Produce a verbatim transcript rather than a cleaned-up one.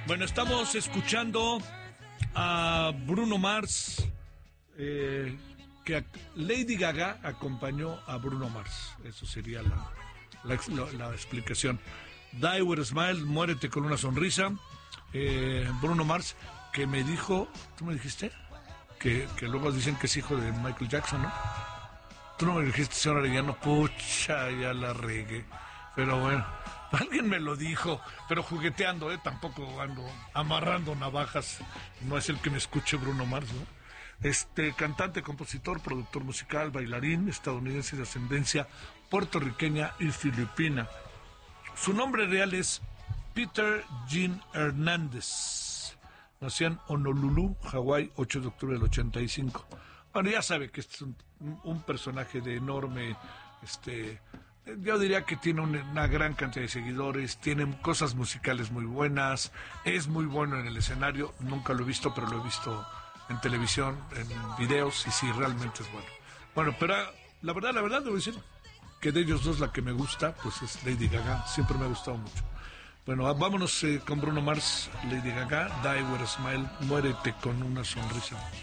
Bueno, estamos escuchando a Bruno Mars, eh, que a, Lady Gaga acompañó a Bruno Mars. Eso sería la, la, la, la explicación. Die with a Smile, muérete con una sonrisa. Eh, Bruno Mars, que me dijo, ¿tú me dijiste? Que, que luego dicen que es hijo de Michael Jackson, ¿no? Tú no me dijiste, señor Arellano, pucha, ya la regué. Pero bueno, alguien me lo dijo, pero jugueteando, ¿eh? Tampoco ando amarrando navajas. No es el que me escuche Bruno Mars, ¿no? Este, cantante, compositor, productor musical, bailarín, estadounidense de ascendencia puertorriqueña y filipina. Su nombre real es Peter Gene Hernández. Nació en Honolulu, Hawái, ocho de octubre del ochenta y cinco. Bueno, ya sabe que este es un, un personaje de enorme, este, yo diría que tiene una, una gran cantidad de seguidores, tiene cosas musicales muy buenas, es muy bueno en el escenario, nunca lo he visto, pero lo he visto en televisión, en videos, y sí, realmente es bueno. Bueno, pero la verdad, la verdad, debo decir que de ellos dos la que me gusta, pues es Lady Gaga, siempre me ha gustado mucho. Bueno, vámonos eh, con Bruno Mars, Lady Gaga, Die with a Smile, muérete con una sonrisa.